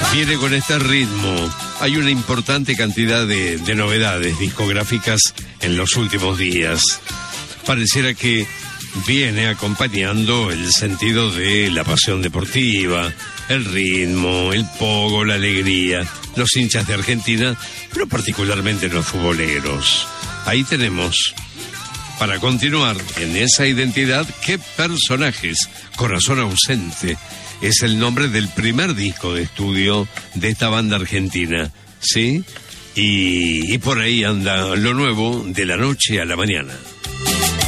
Viene con este ritmo. Hay una importante cantidad de novedades discográficas en los últimos días. Pareciera que viene acompañando el sentido de la pasión deportiva, el ritmo, el pogo, la alegría, los hinchas de Argentina, pero particularmente los futboleros. Ahí tenemos, para continuar en esa identidad, ¿qué personajes? Corazón ausente es el nombre del primer disco de estudio de esta banda argentina, ¿sí? Y por ahí anda lo nuevo de la noche a la mañana.